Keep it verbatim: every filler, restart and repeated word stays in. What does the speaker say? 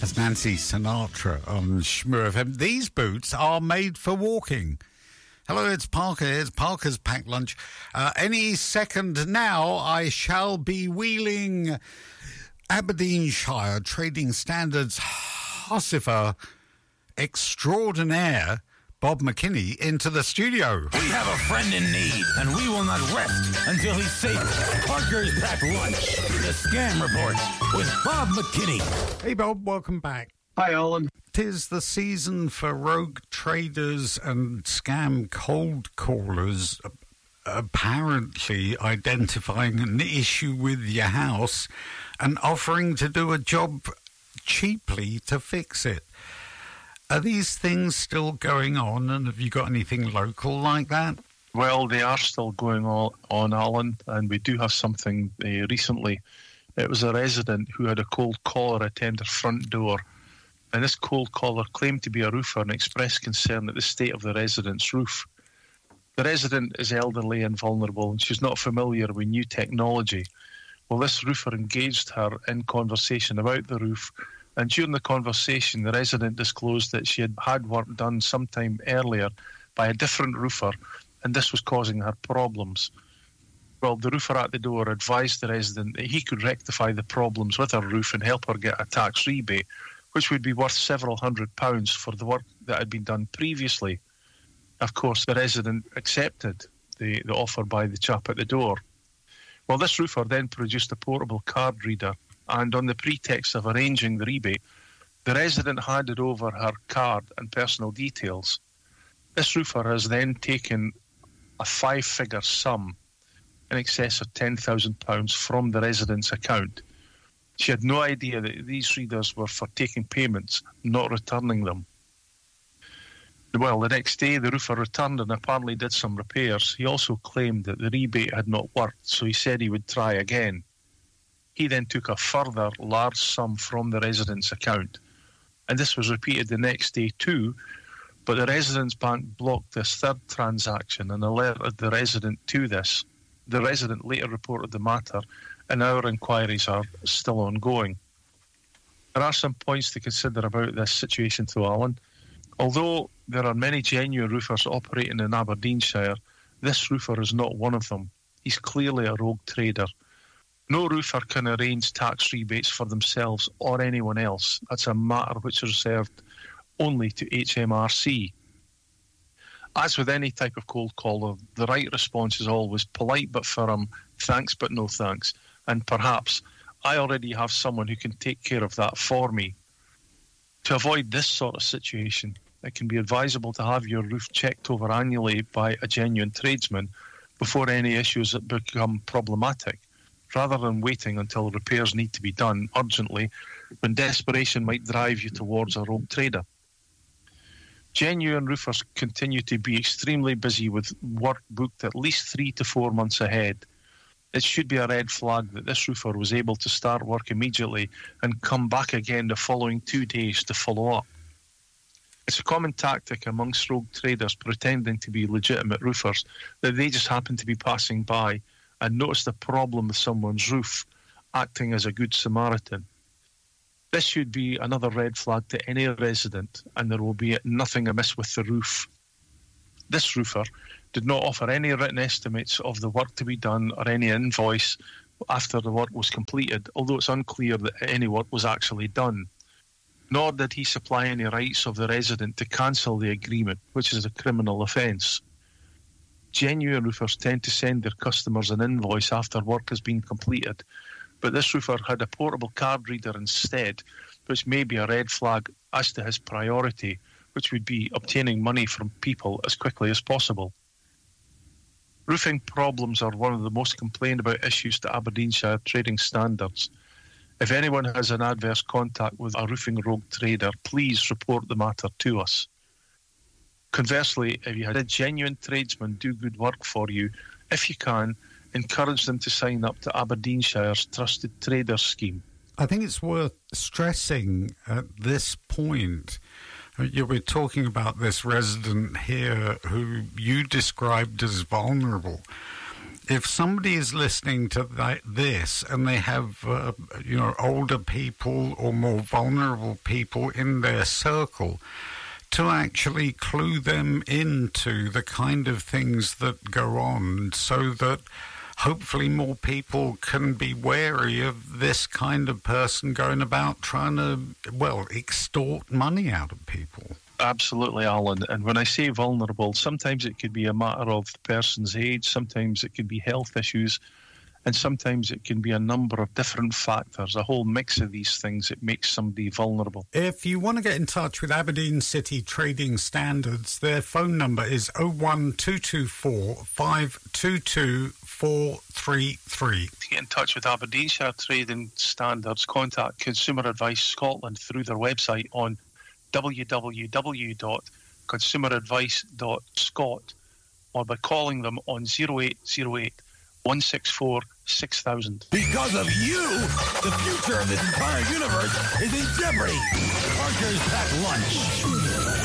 That's Nancy Sinatra on Shmur F M. These boots are made for walking. Hello, it's Parker. It's Parker's Packed Lunch. Uh, any second now, I shall be wheeling Aberdeenshire Trading Standards Hussifer extraordinaire Bob McKinney into the studio. We have a friend in need, and we will not rest until he's safe. Parker's Packed Lunch, the Scam Report with Bob McKinney. Hey, Bob, welcome back. Hi, Alan. 'Tis the season for rogue traders and scam cold callers apparently identifying an issue with your house and offering to do a job cheaply to fix it. Are these things still going on, and have you got anything local like that? Well, they are still going on, on Alan, and we do have something uh, recently. It was a resident who had a cold caller attend her front door, and this cold caller claimed to be a roofer and expressed concern at the state of the resident's roof. The resident is elderly and vulnerable, and she's not familiar with new technology. Well, this roofer engaged her in conversation about the roof, and during the conversation, the resident disclosed that she had had work done sometime earlier by a different roofer, and this was causing her problems. Well, the roofer at the door advised the resident that he could rectify the problems with her roof and help her get a tax rebate, which would be worth several hundred pounds for the work that had been done previously. Of course, the resident accepted the, the offer by the chap at the door. Well, this roofer then produced a portable card reader, and on the pretext of arranging the rebate, the resident handed over her card and personal details. This roofer has then taken a five-figure sum in excess of ten thousand pounds from the resident's account. She had no idea that these readers were for taking payments, not returning them. Well, the next day, the roofer returned and apparently did some repairs. He also claimed that the rebate had not worked, so he said he would try again. He then took a further large sum from the resident's account, and this was repeated the next day too, but the resident's bank blocked this third transaction and alerted the resident to this. The resident later reported the matter, and our inquiries are still ongoing. There are some points to consider about this situation, though, Alan. Although there are many genuine roofers operating in Aberdeenshire, this roofer is not one of them. He's clearly a rogue trader. No roofer can arrange tax rebates for themselves or anyone else. That's a matter which is reserved only to H M R C. As with any type of cold caller, the right response is always polite but firm, thanks but no thanks, and perhaps I already have someone who can take care of that for me. To avoid this sort of situation, it can be advisable to have your roof checked over annually by a genuine tradesman before any issues that become problematic, rather than waiting until repairs need to be done urgently when desperation might drive you towards a rogue trader. Genuine roofers continue to be extremely busy with work booked at least three to four months ahead. It should be a red flag that this roofer was able to start work immediately and come back again the following two days to follow up. It's a common tactic amongst rogue traders pretending to be legitimate roofers that they just happen to be passing by and noticed a problem with someone's roof, acting as a good Samaritan. This should be another red flag to any resident, and there will be nothing amiss with the roof. This roofer did not offer any written estimates of the work to be done or any invoice after the work was completed, although it's unclear that any work was actually done. Nor did he supply any rights of the resident to cancel the agreement, which is a criminal offence. Genuine roofers tend to send their customers an invoice after work has been completed, but this roofer had a portable card reader instead, which may be a red flag as to his priority, which would be obtaining money from people as quickly as possible. Roofing problems are one of the most complained about issues to Aberdeenshire Trading Standards. If anyone has an adverse contact with a roofing rogue trader, please report the matter to us. Conversely, if you had a genuine tradesman do good work for you, if you can, encourage them to sign up to Aberdeenshire's Trusted Trader Scheme. I think it's worth stressing at this point, you were talking about this resident here who you described as vulnerable. if somebody is listening to that, this and they have, uh, you know, older people or more vulnerable people in their circle, to actually clue them into the kind of things that go on so that hopefully more people can be wary of this kind of person going about trying to, well, extort money out of people. Absolutely, Alan. And when I say vulnerable, sometimes it could be a matter of the person's age, sometimes it could be health issues, and sometimes it can be a number of different factors, a whole mix of these things that makes somebody vulnerable. If you want to get in touch with Aberdeen City Trading Standards, their phone number is oh one two two four, five two two, four three three. To get in touch with Aberdeenshire Trading Standards, contact Consumer Advice Scotland through their website on w w w dot consumer advice dot scot or by calling them on zero eight zero eight, one six four, six thousand. Because of you, the future of this entire universe is in jeopardy. Parker's Packed Lunch.